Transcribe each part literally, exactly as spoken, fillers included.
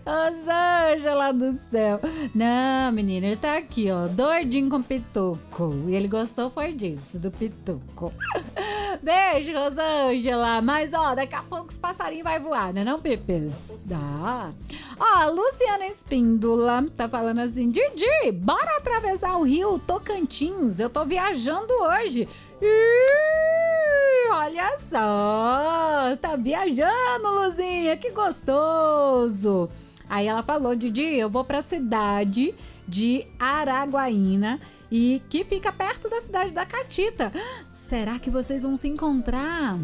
Rosângela do céu. Não, menina, ele tá aqui, ó, doidinho com pituco. E ele gostou foi disso, do pituco. Beijo, Rosângela. Mas, ó, daqui a pouco os passarinhos vai voar, né não, Pipes? Dá. Ó, Luciana Espíndola tá falando assim: Didi, bora atravessar o rio Tocantins. Eu tô viajando hoje. Ih, olha só, tá viajando, Luzinha, que gostoso. Aí ela falou: Didi, eu vou pra cidade de Araguaína, e que fica perto da cidade da Catita. Será que vocês vão se encontrar?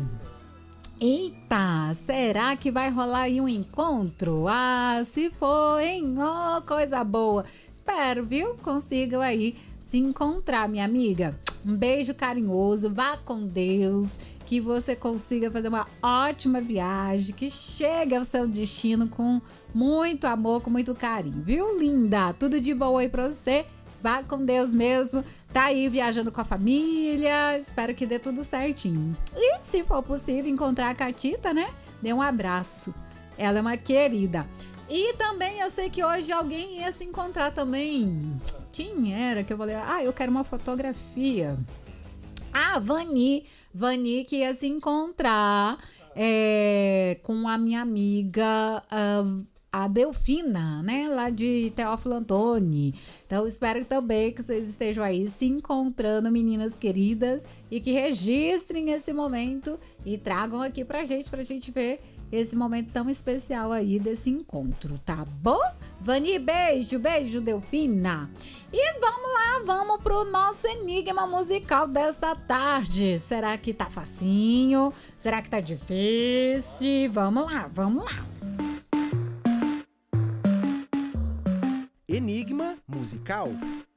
Eita, será que vai rolar aí um encontro? Ah, se for, hein? Oh, coisa boa. Espero, viu? Consigam aí se encontrar, minha amiga. Um beijo carinhoso, vá com Deus, que você consiga fazer uma ótima viagem, que chegue ao seu destino com muito amor, com muito carinho, viu, linda? Tudo de bom aí pra você. Vá com Deus mesmo, tá aí viajando com a família, espero que dê tudo certinho. E se for possível encontrar a Catita, né? Dê um abraço, ela é uma querida. E também eu sei que hoje alguém ia se encontrar também. Quem era que eu vou ler? Ah, eu quero uma fotografia. Ah, Vani, Vani que ia se encontrar é, com a minha amiga... Uh, a Delfina, né, lá de Teófilo Otoni. Então, espero também que vocês estejam aí se encontrando, meninas queridas, e que registrem esse momento e tragam aqui pra gente, pra gente ver esse momento tão especial aí desse encontro, tá bom? Vani, beijo, beijo, Delfina. E vamos lá, vamos pro nosso enigma musical dessa tarde. Será que tá facinho? Será que tá difícil? Vamos lá, vamos lá. Enigma musical.